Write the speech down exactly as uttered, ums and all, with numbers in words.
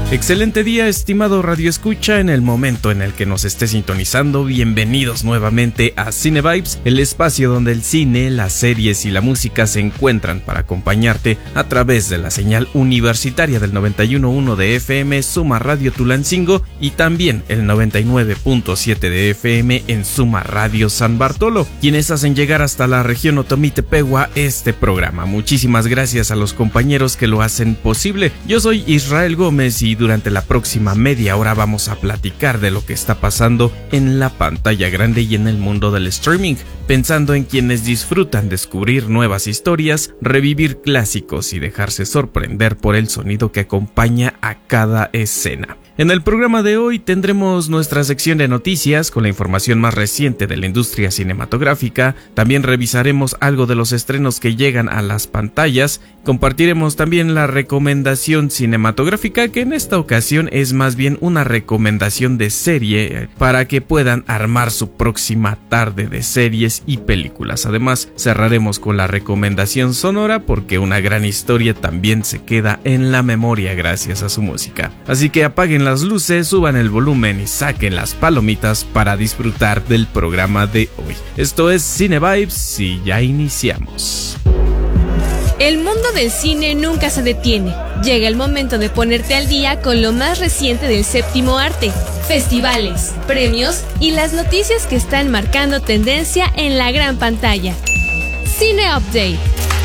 Excelente día, estimado Radio Escucha. En el momento en el que nos esté sintonizando, bienvenidos nuevamente a Cine Vibes, el espacio donde el cine, las series y la música se encuentran para acompañarte a través de la señal universitaria del noventa y uno punto uno de F M Suma Radio Tulancingo y también el noventa y nueve punto siete de F M en Suma Radio San Bartolo, quienes hacen llegar hasta la región Otomí-Tepehua este programa. Muchísimas gracias a los compañeros que lo hacen posible. Yo soy Israel Gómez y durante la próxima media hora vamos a platicar de lo que está pasando en la pantalla grande y en el mundo del streaming, pensando en quienes disfrutan descubrir nuevas historias, revivir clásicos y dejarse sorprender por el sonido que acompaña a cada escena. En el programa de hoy tendremos nuestra sección de noticias con la información más reciente de la industria cinematográfica. También revisaremos algo de los estrenos que llegan a las pantallas. Compartiremos también la recomendación cinematográfica, que en esta ocasión es más bien una recomendación de serie para que puedan armar su próxima tarde de series y películas. Además, cerraremos con la recomendación sonora porque una gran historia también se queda en la memoria gracias a su música. Así que apaguen las luces, suban el volumen y saquen las palomitas para disfrutar del programa de hoy. Esto es Cine Vibes y ya iniciamos. El mundo del cine nunca se detiene. Llega el momento de ponerte al día con lo más reciente del séptimo arte, festivales, premios y las noticias que están marcando tendencia en la gran pantalla. Cine Update.